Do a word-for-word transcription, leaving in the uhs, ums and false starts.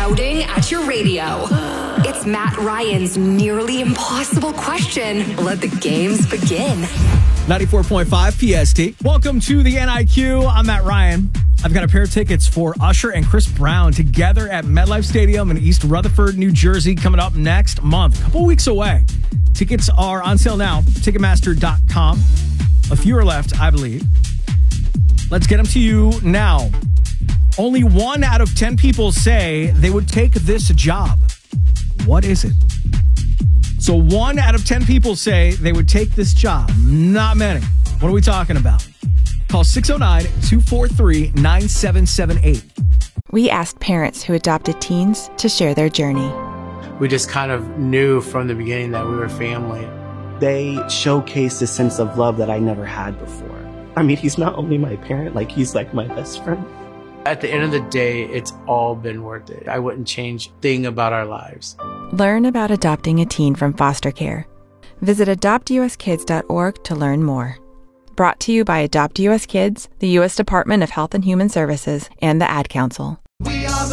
shouting at your radio. It's Matt Ryan's nearly impossible question. Let the games begin. ninety-four point five P S T. Welcome to the N I Q. I'm Matt Ryan. I've got a pair of tickets for Usher and Chris Brown together at MetLife Stadium in East Rutherford, New Jersey, coming up next month. A couple weeks away. Tickets are on sale now. Ticketmaster dot com. A few are left, I believe. Let's get them to you now. Only one out of ten people say they would take this job. What is it? So one out of ten people say they would take this job. Not many. What are we talking about? Call six oh nine, two four three, nine seven seven eight. We asked parents who adopted teens to share their journey. We just kind of knew from the beginning that we were family. They showcased a sense of love that I never had before. I mean, he's not only my parent, like he's like my best friend. At the end of the day, it's all been worth it. I wouldn't change a thing about our lives. Learn about adopting a teen from foster care. Visit adopt u s kids dot org to learn more. Brought to you by Adopt U S Kids, the U S Department of Health and Human Services, and the Ad Council.